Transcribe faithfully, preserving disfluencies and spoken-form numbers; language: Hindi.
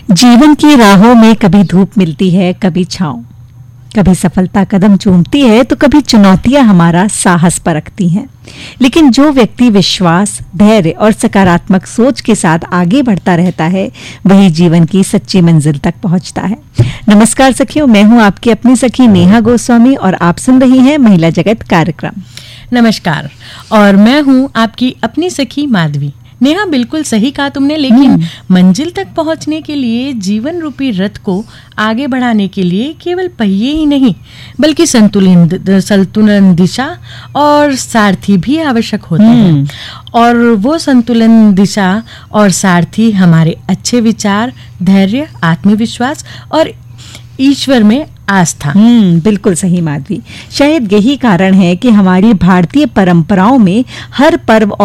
जीवन की राहों में कभी धूप मिलती है, कभी छांव, कभी सफलता कदम चूमती है तो कभी चुनौतियां हमारा साहस परखती हैं। लेकिन जो व्यक्ति विश्वास, धैर्य और सकारात्मक सोच के साथ आगे बढ़ता रहता है, वही जीवन की सच्ची मंजिल तक पहुंचता है। नमस्कार सखियों, मैं हूं आपकी अपनी सखी नेहा गोस्वामी और आप सुन रही हैं महिला जगत कार्यक्रम। नमस्कार, और मैं हूं आपकी अपनी सखी माधवी। नेहा, बिल्कुल सही कहा तुमने, लेकिन मंजिल तक पहुंचने के लिए जीवन रूपी रथ को आगे बढ़ाने के लिए केवल पहिए ही नहीं बल्कि संतुलन संतुलन दिशा और सारथी भी आवश्यक होते हैं। और वो संतुलन दिशा और सारथी हमारे अच्छे विचार, धैर्य, आत्मविश्वास और ईश्वर में आस्था। हम्म बिल्कुल सही माधवी। शायद यही कारण है कि हमारी भारतीय परंपराओं में हर पर्व